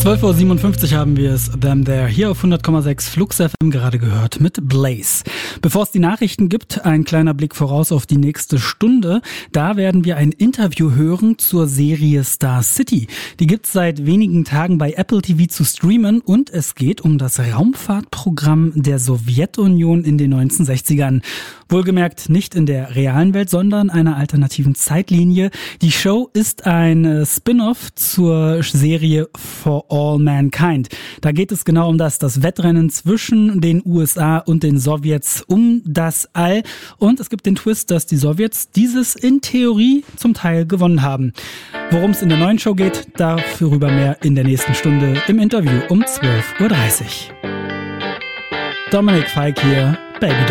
12.57 Uhr haben wir es, Them There, hier auf 100,6 Flux FM gerade gehört mit Blaze. Bevor es die Nachrichten gibt, ein kleiner Blick voraus auf die nächste Stunde. Da werden wir ein Interview hören zur Serie Star City. Die gibt's seit wenigen Tagen bei Apple TV zu streamen und es geht um das Raumfahrtprogramm der Sowjetunion in den 1960ern. Wohlgemerkt nicht in der realen Welt, sondern einer alternativen Zeitlinie. Die Show ist ein Spin-off zur Serie For All Mankind. Da geht es genau um das Wettrennen zwischen den USA und den Sowjets um das All. Und es gibt den Twist, dass die Sowjets dieses in Theorie zum Teil gewonnen haben. Worum es in der neuen Show geht, darüber mehr in der nächsten Stunde im Interview um 12.30 Uhr. Dominik Fike hier, Baby Doll.